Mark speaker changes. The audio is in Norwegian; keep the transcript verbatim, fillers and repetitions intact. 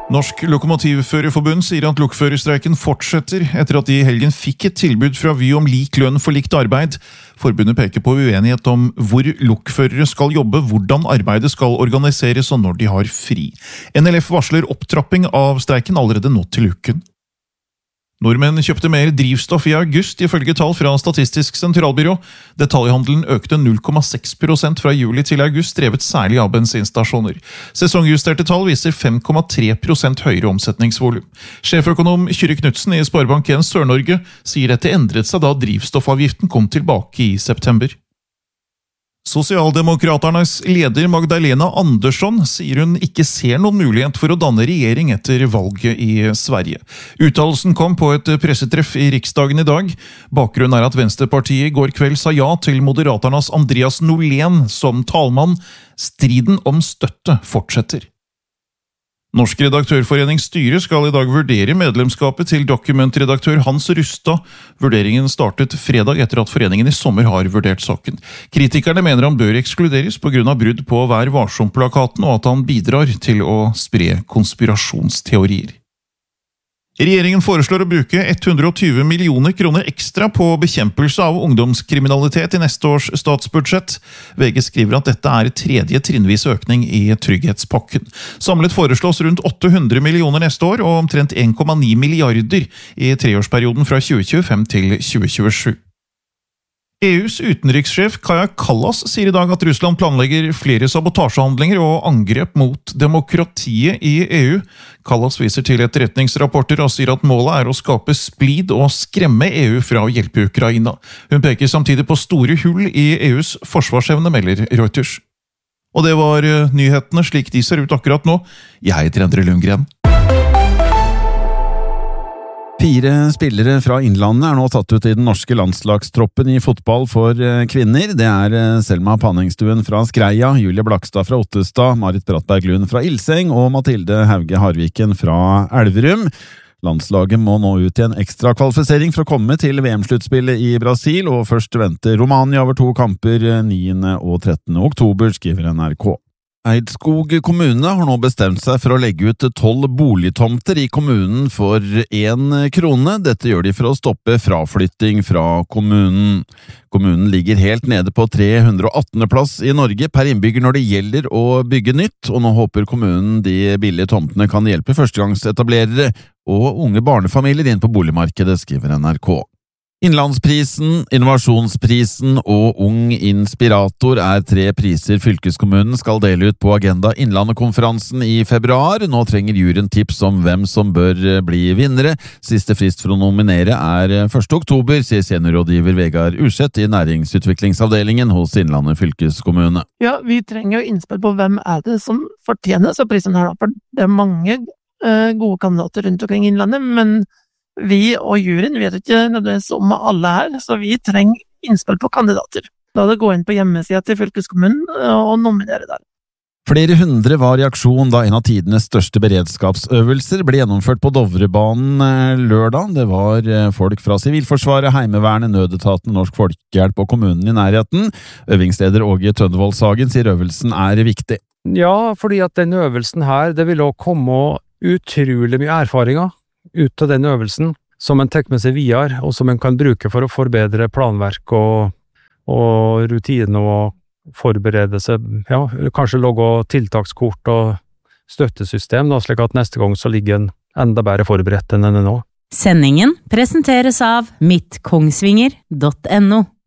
Speaker 1: Norsk Lokomotivførerforbund sier at lokførerstreiken fortsetter etter at de i helgen fikk et tilbud fra Vy om lik lønn for likt arbeid. Forbundet peker på uenighet om hvor lokførere skal jobbe, hvordan arbeidet skal organiseres og når de har fri. N L F varsler opptrapping av streiken allerede nå til uken. Nordmenn kjøpte mer drivstoff i august, ifølge tall fra Statistisk sentralbyrå. Detaljhandelen økte null komma seks prosent fra juli til august, drevet særlig av bensinstasjoner. Sesongjusterte tall viser fem komma tre prosent høyere omsetningsvolum. Sjeføkonom Kyrre Knudsen i Sparebank en Sør-Norge sier dette endret seg da drivstoffavgiften kom tilbake i september. Sosialdemokraternes leder Magdalena Andersson sier hun ikke ser noen mulighet for å danne regjering etter valget i Sverige. Uttalelsen kom på et pressetreff i Riksdagen i dag. Bakgrunnen er at Venstrepartiet i går kveld sa ja til Moderaternas Andreas Norlén som talmann. Striden om støtte fortsetter. Norsk redaktørforenings styre skal i dag vurdere medlemskapet til dokumentredaktør Hans Rustad. Vurderingen startet fredag etter at foreningen i sommer har vurdert saken. Kritikerne mener han bør ekskluderes på grunn av brudd på Vær varsom-plakaten og at han bidrar til å spre konspirasjonsteorier. Regjeringen foreslår å bruke hundre og tjue millioner kroner ekstra på bekjempelse av ungdomskriminalitet i neste års statsbudsjett. V G skriver at dette er tredje trinnvis økning i trygghetspakken. Samlet foreslås rundt åtte hundre millioner neste år og omtrent en komma ni milliarder i treårsperioden fra tjue tjuefem til tjue tjuesju. E U's utenrikssjef Kaja Kallas sier i dag at Russland planlegger flere sabotasjehandlinger og angrep mot demokratiet i E U. Kallas viser til etterretningsrapporter og sier at målet er å skape splid og skremme E U fra å hjelpe Ukraina. Hun peker samtidig på store hull i E U's forsvarsevne, melder Reuters. Og det var nyhetene slik de ser ut akkurat nå. Jeg heter Endre Lundgren.
Speaker 2: Fire spillere fra Innlandet er nå tatt ut i den norske landslagstroppen i fotball for kvinner. Det er Selma Panningstuen fra Skreia, Julie Blakstad fra Ottestad, Marit Brattberg Lund fra Ilseng og Mathilde Hauge Harviken fra Elverum. Landslaget må nå ut i en ekstra kvalifisering for å komme til V M-sluttspillet i Brasil, og først venter Romania over to kamper niende og trettende oktober, skriver N R K. Eidskog kommune har nå bestemt seg for å legge ut tolv boligtomter i kommunen for én krone. Dette gjør de for å stoppe fraflytting fra kommunen. Kommunen ligger helt nede på tre hundre og attende plass i Norge per innbygger når det gjelder å bygge nytt, og nå håper kommunen de billige tomtene kan hjelpe førstegangsetablerere og unge barnefamilier inn på boligmarkedet, skriver N R K. Innlandsprisen, Innovasjonsprisen og Ung Inspirator er tre priser fylkeskommunen skal dele ut på Agenda Innlandet-konferansen i februar. Nå trenger juryen tips om hvem som bør bli vinnere. Siste frist for å nominere er første oktober, sier seniorrådgiver Vegard Urseth i næringsutviklingsavdelingen hos Innlandet fylkeskommune.
Speaker 3: Ja, vi trenger jo innspill på hvem er det som fortjener så prisen her, for det er mange uh, gode kandidater rundt omkring Innlandet, men vi og juryen vet ikke nødvendigvis om alle her, så vi trenger innspill på kandidater. Da det går inn på hjemmesida til fylkeskommunen og nominere der.
Speaker 2: Flere hundre var i aksjon da en av tidenes største beredskapsøvelser ble gjennomført på Dovrebanen lørdag. Det var folk fra Sivilforsvaret, Heimevernet, Nødetaten, Norsk Folkehjelp og kommunen i nærheten. Øvingsleder Åge Tønnevold Sagen sier øvelsen er viktig.
Speaker 4: Ja, fordi at den øvelsen her, det vil også komme utrolig mye erfaringer ut av den øvelsen, som en tek med seg videre, og som en kan bruke for å forbedre planverk og, og rutiner og forberede seg, ja, kanskje logge tiltakskort og støttesystem, da, slik at neste gang så ligger en enda bedre forberedt enn enn nå.
Speaker 5: Sendingen presenteres av mitt kongsvinger punktum no.